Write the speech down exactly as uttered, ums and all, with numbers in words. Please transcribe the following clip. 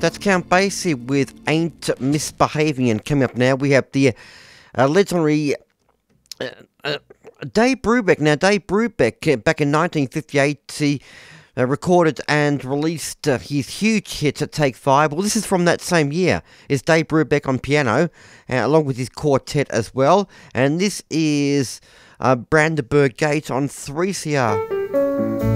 That's Count Basie with Ain't Misbehaving. And coming up now, we have the uh, legendary uh, uh, Dave Brubeck. Now, Dave Brubeck, uh, back in nineteen fifty-eight, he uh, recorded and released uh, his huge hit at Take Five. Well, this is from that same year. It's Dave Brubeck on piano, uh, along with his quartet as well. And this is uh, Brandenburg Gate on three C R.